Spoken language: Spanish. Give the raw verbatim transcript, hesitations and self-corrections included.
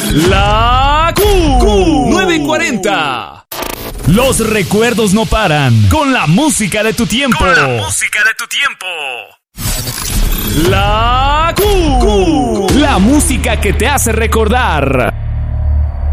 La Q. nueve cuarenta. Los recuerdos no paran. Con la música de tu tiempo. Con la música de tu tiempo. La Q. La música que te hace recordar.